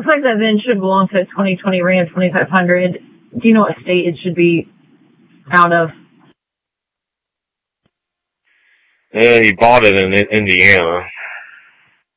looks like that VIN should belong to a 2020 Ram 2500. Do you know what state it should be out of? Yeah, he bought it in Indiana.